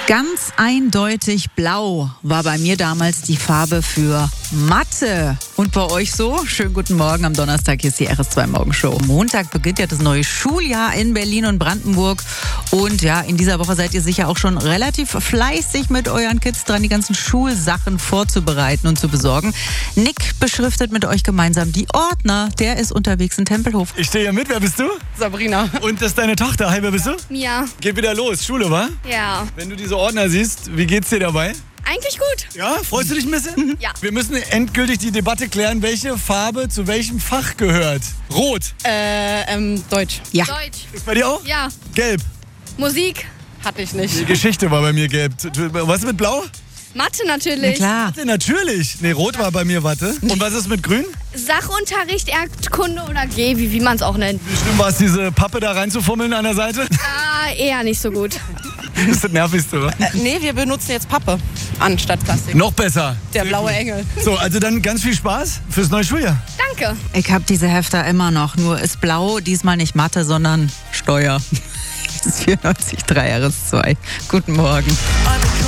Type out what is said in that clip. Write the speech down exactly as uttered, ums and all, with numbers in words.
Ganz eindeutig blau war bei mir damals die Farbe für Mathe. Und bei euch so? Schönen guten Morgen am Donnerstag, hier ist die R S zwei Morgenshow. Montag beginnt ja das neue Schuljahr in Berlin und Brandenburg. Und ja, in dieser Woche seid ihr sicher auch schon relativ fleißig mit euren Kids dran, die ganzen Schulsachen vorzubereiten und zu besorgen. Nick beschriftet mit euch gemeinsam die Ordner. Der ist unterwegs in Tempelhof. Ich stehe hier mit. Wer bist du? Sabrina. Und das ist deine Tochter. Hi, wer bist du? Mia. Geht wieder los. Schule, wa? Ja. Wenn du diese Ordner siehst, wie geht's dir dabei? Eigentlich gut. Ja, freust du dich ein bisschen? Ja. Wir müssen endgültig die Debatte klären, welche Farbe zu welchem Fach gehört. Rot. Äh, ähm, Deutsch. Ja. Deutsch. Ist bei dir auch? Ja. Gelb. Musik. Hatte ich Die nicht. Geschichte war bei mir gelb. Was ist mit Blau? Mathe natürlich. Klar. Warte, natürlich. Nee, Rot war bei mir, warte. Und was ist mit Grün? Sachunterricht, Erdkunde oder G, wie, wie man es auch nennt. Wie schlimm war es, diese Pappe da reinzufummeln an der Seite? Ah, eher nicht so gut. Das ist das Nervigste, oder? Äh, nee, wir benutzen jetzt Pappe anstatt Plastik. Noch besser. Der blaue Engel. So, also dann ganz viel Spaß fürs neue Schuljahr. Danke. Ich habe diese Hefter immer noch, nur ist blau diesmal nicht Mathe, sondern Steuer. Das ist vierundneunzig Komma drei R S zwei. Guten Morgen.